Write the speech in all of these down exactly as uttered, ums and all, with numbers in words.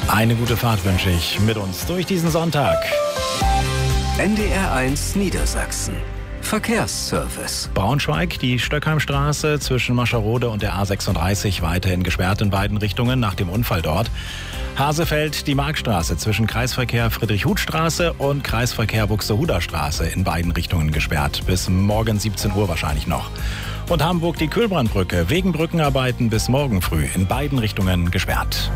Eine gute Fahrt wünsche ich mit uns durch diesen Sonntag. N D R eins Niedersachsen. Verkehrsservice. Braunschweig, die Stöckheimstraße zwischen Mascherode und der A sechsunddreißig weiterhin gesperrt in beiden Richtungen nach dem Unfall dort. Hasefeld, die Markstraße zwischen Kreisverkehr Friedrich-Huth-Straße und Kreisverkehr Buxtehuder-Straße in beiden Richtungen gesperrt. Bis morgen siebzehn Uhr wahrscheinlich noch. Und Hamburg, die Kühlbrandbrücke wegen Brückenarbeiten bis morgen früh in beiden Richtungen gesperrt.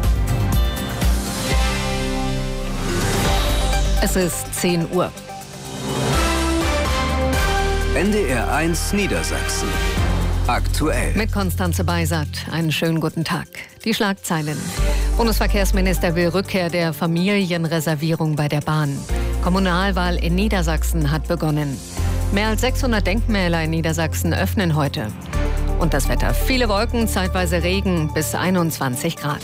Es ist zehn Uhr. N D R eins Niedersachsen. Aktuell. Mit Konstanze Beisat. Einen schönen guten Tag. Die Schlagzeilen. Bundesverkehrsminister will Rückkehr der Familienreservierung bei der Bahn. Kommunalwahl in Niedersachsen hat begonnen. Mehr als sechshundert Denkmäler in Niedersachsen öffnen heute. Und das Wetter. Viele Wolken, zeitweise Regen bis einundzwanzig Grad.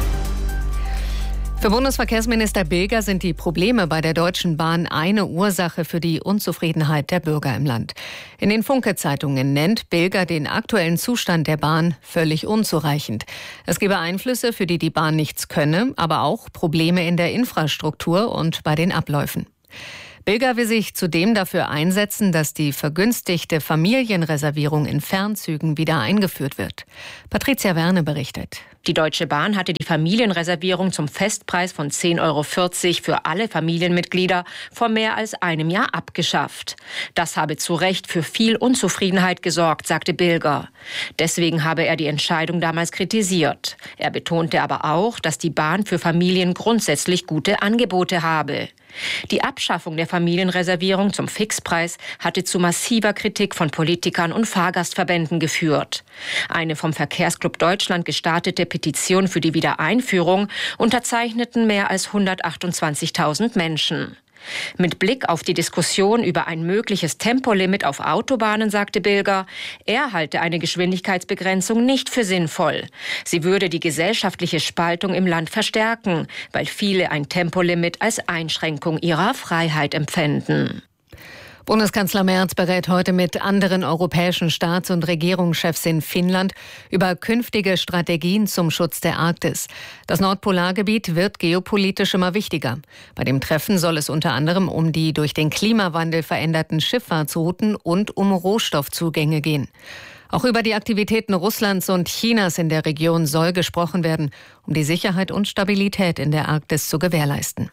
Für Bundesverkehrsminister Bilger sind die Probleme bei der Deutschen Bahn eine Ursache für die Unzufriedenheit der Bürger im Land. In den Funke-Zeitungen nennt Bilger den aktuellen Zustand der Bahn völlig unzureichend. Es gebe Einflüsse, für die die Bahn nichts könne, aber auch Probleme in der Infrastruktur und bei den Abläufen. Bilger will sich zudem dafür einsetzen, dass die vergünstigte Familienreservierung in Fernzügen wieder eingeführt wird. Patricia Werne berichtet. Die Deutsche Bahn hatte die Familienreservierung zum Festpreis von zehn Euro vierzig für alle Familienmitglieder vor mehr als einem Jahr abgeschafft. Das habe zu Recht für viel Unzufriedenheit gesorgt, sagte Bilger. Deswegen habe er die Entscheidung damals kritisiert. Er betonte aber auch, dass die Bahn für Familien grundsätzlich gute Angebote habe. Die Abschaffung der Familienreservierung zum Fixpreis hatte zu massiver Kritik von Politikern und Fahrgastverbänden geführt. Eine vom Verkehrsclub Deutschland gestartete Petition für die Wiedereinführung unterzeichneten mehr als hundertachtundzwanzigtausend Menschen. Mit Blick auf die Diskussion über ein mögliches Tempolimit auf Autobahnen sagte Bilger, er halte eine Geschwindigkeitsbegrenzung nicht für sinnvoll. Sie würde die gesellschaftliche Spaltung im Land verstärken, weil viele ein Tempolimit als Einschränkung ihrer Freiheit empfänden. Bundeskanzler Merz berät heute mit anderen europäischen Staats- und Regierungschefs in Finnland über künftige Strategien zum Schutz der Arktis. Das Nordpolargebiet wird geopolitisch immer wichtiger. Bei dem Treffen soll es unter anderem um die durch den Klimawandel veränderten Schifffahrtsrouten und um Rohstoffzugänge gehen. Auch über die Aktivitäten Russlands und Chinas in der Region soll gesprochen werden, um die Sicherheit und Stabilität in der Arktis zu gewährleisten.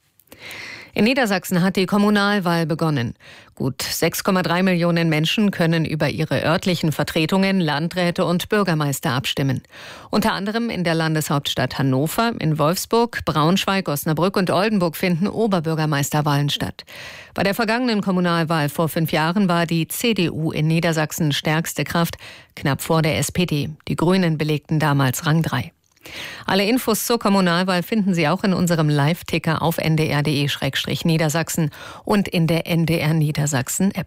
In Niedersachsen hat die Kommunalwahl begonnen. Gut sechs Komma drei Millionen Menschen können über ihre örtlichen Vertretungen, Landräte und Bürgermeister abstimmen. Unter anderem in der Landeshauptstadt Hannover, in Wolfsburg, Braunschweig, Osnabrück und Oldenburg finden Oberbürgermeisterwahlen statt. Bei der vergangenen Kommunalwahl vor fünf Jahren war die C D U in Niedersachsen stärkste Kraft, knapp vor der S P D. Die Grünen belegten damals Rang drei. Alle Infos zur Kommunalwahl finden Sie auch in unserem Live-Ticker auf n d r punkt d e slash niedersachsen und in der N D R Niedersachsen-App.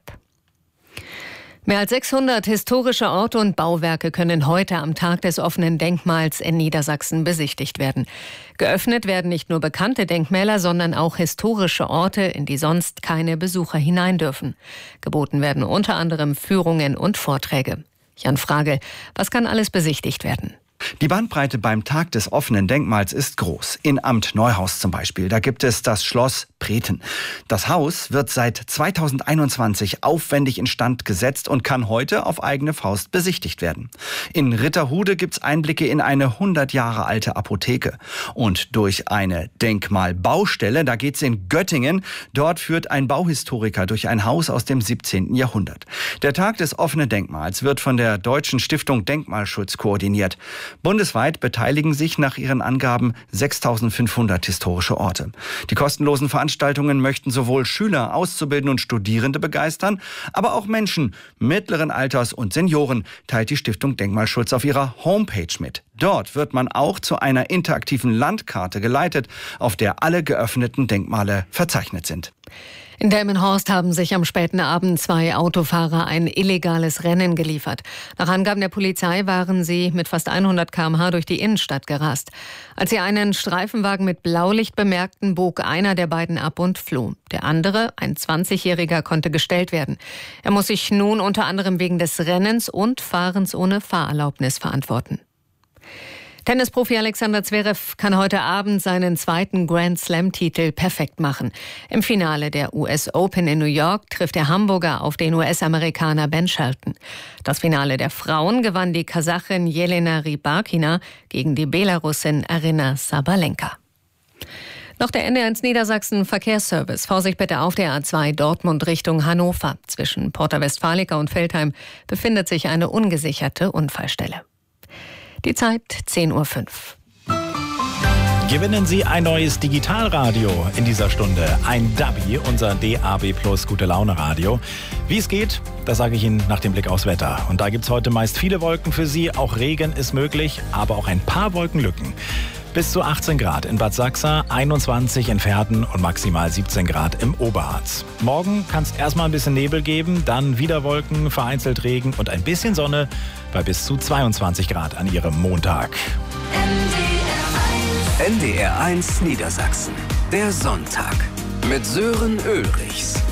Mehr als sechshundert historische Orte und Bauwerke können heute am Tag des offenen Denkmals in Niedersachsen besichtigt werden. Geöffnet werden nicht nur bekannte Denkmäler, sondern auch historische Orte, in die sonst keine Besucher hinein dürfen. Geboten werden unter anderem Führungen und Vorträge. Jan Frage, was kann alles besichtigt werden? Die Bandbreite beim Tag des offenen Denkmals ist groß. In Amt Neuhaus zum Beispiel, da gibt es das Schloss Preten. Das Haus wird seit zweitausendeinundzwanzig aufwendig instand gesetzt und kann heute auf eigene Faust besichtigt werden. In Ritterhude gibt's Einblicke in eine hundert Jahre alte Apotheke. Und durch eine Denkmalbaustelle, da geht's in Göttingen. Dort führt ein Bauhistoriker durch ein Haus aus dem siebzehnten Jahrhundert. Der Tag des offenen Denkmals wird von der Deutschen Stiftung Denkmalschutz koordiniert. Bundesweit beteiligen sich nach ihren Angaben sechstausendfünfhundert historische Orte. Die kostenlosen Veranstaltungen möchten sowohl Schüler, Auszubildende und Studierende begeistern, aber auch Menschen mittleren Alters und Senioren, teilt die Stiftung Denkmalschutz auf ihrer Homepage mit. Dort wird man auch zu einer interaktiven Landkarte geleitet, auf der alle geöffneten Denkmale verzeichnet sind. In Delmenhorst haben sich am späten Abend zwei Autofahrer ein illegales Rennen geliefert. Nach Angaben der Polizei waren sie mit fast hundert Kilometer pro Stunde durch die Innenstadt gerast. Als sie einen Streifenwagen mit Blaulicht bemerkten, bog einer der beiden ab und floh. Der andere, ein zwanzigjähriger, konnte gestellt werden. Er muss sich nun unter anderem wegen des Rennens und Fahrens ohne Fahrerlaubnis verantworten. Tennisprofi Alexander Zverev kann heute Abend seinen zweiten Grand-Slam-Titel perfekt machen. Im Finale der U S Open in New York trifft der Hamburger auf den U S-Amerikaner Ben Shelton. Das Finale der Frauen gewann die Kasachin Jelena Rybakina gegen die Belarusin Aryna Sabalenka. Noch der N D R eins Niedersachsen Verkehrsservice. Vorsicht bitte auf der A zwei Dortmund Richtung Hannover. Zwischen Porta Westfalica und Veltheim befindet sich eine ungesicherte Unfallstelle. Die Zeit zehn Uhr fünf. Gewinnen Sie ein neues Digitalradio in dieser Stunde. Ein Dabi, unser D A B Plus Gute-Laune-Radio. Wie es geht, das sage ich Ihnen nach dem Blick aufs Wetter. Und da gibt es heute meist viele Wolken für Sie. Auch Regen ist möglich, aber auch ein paar Wolkenlücken. Bis zu achtzehn Grad in Bad Sachsa, einundzwanzig in Verden und maximal siebzehn Grad im Oberharz. Morgen kann es erstmal ein bisschen Nebel geben, dann wieder Wolken, vereinzelt Regen und ein bisschen Sonne bei bis zu zweiundzwanzig Grad an Ihrem Montag. N D R eins Niedersachsen. Der Sonntag mit Sören Ulrichs.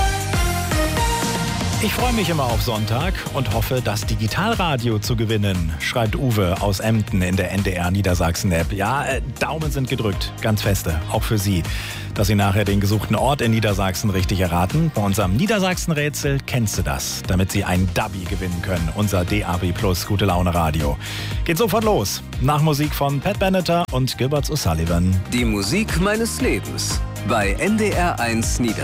Ich freue mich immer auf Sonntag und hoffe, das Digitalradio zu gewinnen, schreibt Uwe aus Emden in der N D R Niedersachsen-App. Ja, äh, Daumen sind gedrückt, ganz feste, auch für Sie, dass Sie nachher den gesuchten Ort in Niedersachsen richtig erraten. Bei unserem Niedersachsen-Rätsel kennst du das, damit Sie ein Dabi gewinnen können, unser D A B Plus Gute-Laune-Radio. Geht sofort los, nach Musik von Pat Benatar und Gilbert O'Sullivan. Die Musik meines Lebens bei N D R eins Niedersachsen.